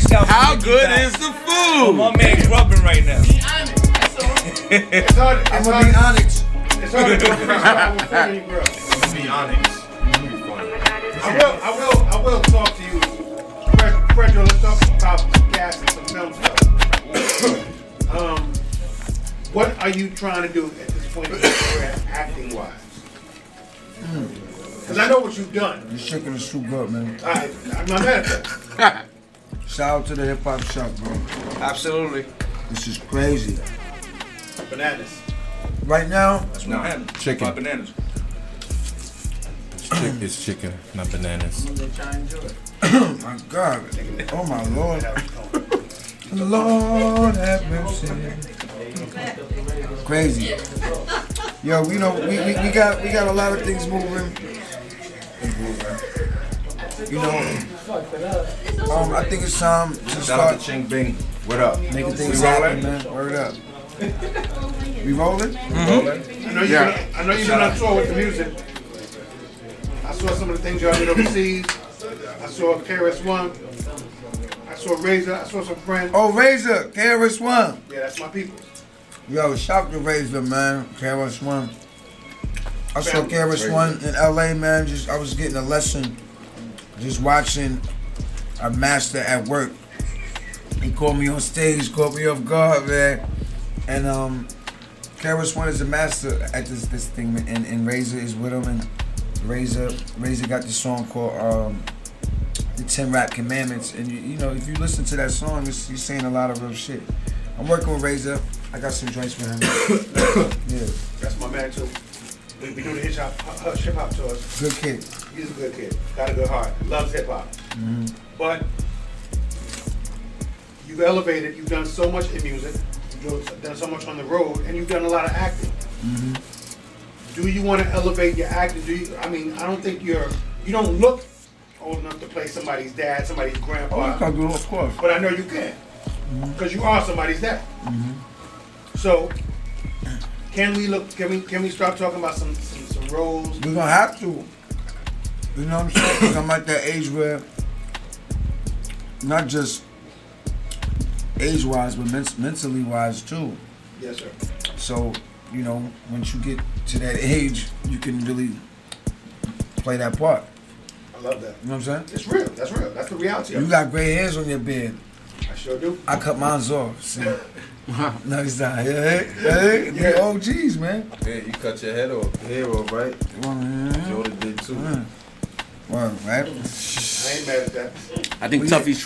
How good is the Oh, food? my man grubbing right now. It's hard. I'm gonna be honest. It's hard to go freestyle with food when you grow. I'm gonna be honest. I will talk to you, Fredro. Let's talk about gas and some film stuff. What are you trying to do at this point in your career, acting wise? Because I know what you've done. This chicken is too good, man. I'm not mad at that. Shout out to the hip hop shop, bro. Absolutely. This is crazy. Bananas. Right now, That's what happened. chicken. My bananas. It's chicken, not bananas. oh my God. Oh my Lord. Lord have mercy. Crazy. Yo, we know we got a lot of things moving. You know, I think it's time to Shout out start to Ching Bing. What up? making things happen, man. Word up. We rolling? I know you've been on tour with the music. I saw some of the things y'all did overseas. I saw KRS-One. I saw Razor. I saw some friends. Oh, Razor, KRS-One. Yeah, that's my people. Yo, shout to Razor, man. KRS-One. I saw KRS-One in LA, man. I was getting a lesson. Just watching a master at work. He called me on stage, caught me off guard, man. And KRS-One is a master at this thing, and Razor is with him. And Razor got this song called the 10 Rap Commandments. And you know, if you listen to that song, he's saying a lot of real shit. I'm working with Razor. I got some joints for him. Yeah. That's my man too. We do the hip hop tours. Good kid. He's a good kid. Got a good heart. Loves hip hop. Mm-hmm. But you've elevated. You've done so much in music. You've done so much on the road, and you've done a lot of acting. Mm-hmm. Do you want to elevate your acting? I don't think you don't look old enough to play somebody's dad, somebody's grandpa. Oh, you can do it, of course. But I know you can, because you are somebody's dad. So, can we start talking about some roles? We're gonna have to. You know what I'm saying? Because I'm at that age where, not just age-wise, but mentally wise too. Yes, sir. So, you know, once you get to that age, you can really play that part. I love that. You know what I'm saying? It's real. That's real. That's the reality of You it. got gray hairs on your beard. I sure do. I cut mine off. See? No, he's not. Hey, they OGs, man. Yeah, you cut your head off, right? Jordan did too. Well, right? I ain't mad at that. I think Tuffy's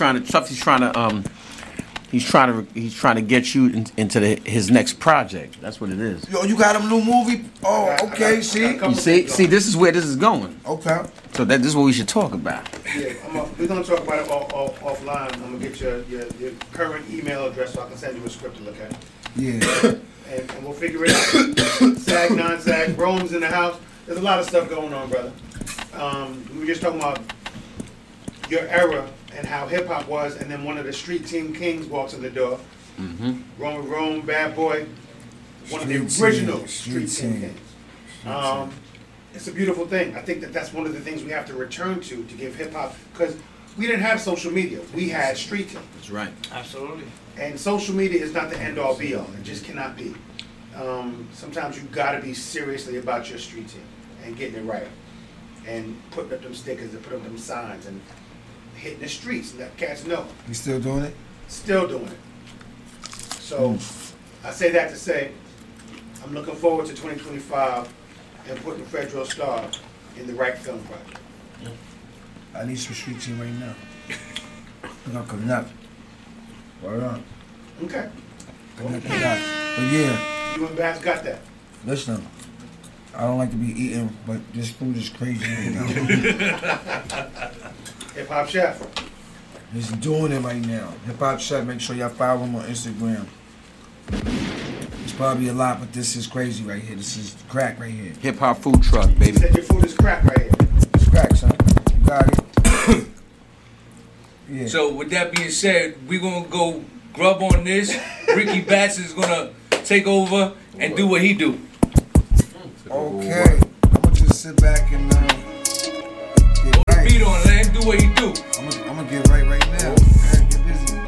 trying to get you into his next project. That's what it is. Yo, you got a new movie? Oh, okay, see? You see, this is where this is going. Okay. So this is what we should talk about. Yeah, we're gonna talk about it offline. I'm gonna get your current email address so I can send you a script to look at. Yeah. And we'll figure it out. SAG, non-SAG, Rome's in the house. There's a lot of stuff going on, brother. We were just talking about your era and how hip hop was, and then one of the street team kings walks in the door. Rome, Bad Boy, one of the original street team kings. It's a beautiful thing. I think that's one of the things we have to return to give hip hop, because we didn't have social media. We had street team. That's right. Absolutely. And social media is not the end all be all. It just cannot be. Sometimes you gotta be seriously about your street team and getting it right, and putting up them stickers and putting up them signs and hitting the streets and let cats know. You still doing it? Still doing it. So I say that to say I'm looking forward to 2025 and putting Fredro Starr in the right film project. I need some street team right now. I'm gonna connect. Word up. Okay. Connect with that. But yeah, You and Bass got that. listen. I don't like to be eating, but this food is crazy right now. Hip Hop Chef. He's doing it right now. Hip Hop Chef, make sure y'all follow him on Instagram. It's probably a lot, but this is crazy right here. This is crack right here. Hip hop food truck, He baby. said your food is crack right here. It's crack, son. You got it. Yeah. So with that being said, we're gonna go grub on this. Ricky Batts is gonna take over and do what he do. Okay. I'm gonna just sit back and get Beat right. on, let him do what he do. I'm gonna get right now. Okay, get busy.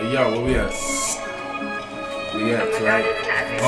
Yo, where we at? We at, right?